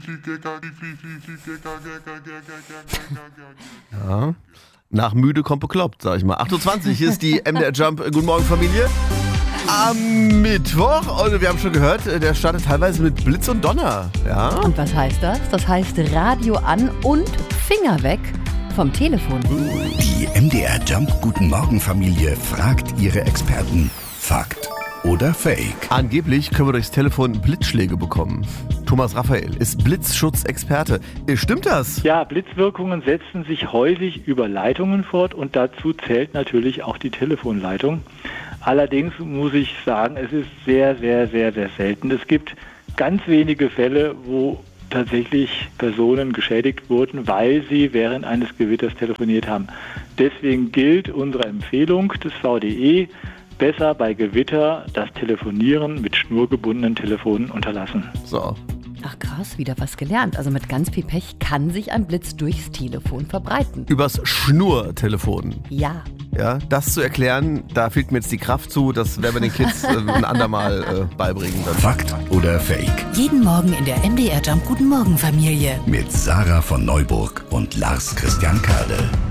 Ja. Nach müde kommt bekloppt, sag ich mal. 8.20 Uhr ist die MDR Jump. Guten Morgen, Familie. Am Mittwoch, und wir haben schon gehört, der startet teilweise mit Blitz und Donner. Ja? Und was heißt das? Das heißt Radio an und Finger weg vom Telefon. Die MDR Jump Guten Morgen Familie fragt ihre Experten. Fakt oder Fake? Angeblich können wir durchs Telefon Blitzschläge bekommen. Thomas Raphael ist Blitzschutzexperte. Stimmt das? Ja, Blitzwirkungen setzen sich häufig über Leitungen fort und dazu zählt natürlich auch die Telefonleitung. Allerdings muss ich sagen, es ist sehr, sehr, sehr, sehr selten. Es gibt ganz wenige Fälle, wo tatsächlich Personen geschädigt wurden, weil sie während eines Gewitters telefoniert haben. Deswegen gilt unsere Empfehlung des VDE, besser bei Gewitter das Telefonieren mit schnurgebundenen Telefonen unterlassen. So. Ach krass, wieder was gelernt. Also mit ganz viel Pech kann sich ein Blitz durchs Telefon verbreiten. Übers Schnurtelefon. Ja. Ja, das zu erklären, da fehlt mir jetzt die Kraft zu. Das werden wir den Kids ein andermal beibringen. Dann. Fakt oder Fake? Jeden Morgen in der MDR Jump Guten Morgen Familie. Mit Sarah von Neuburg und Lars Christian Kade.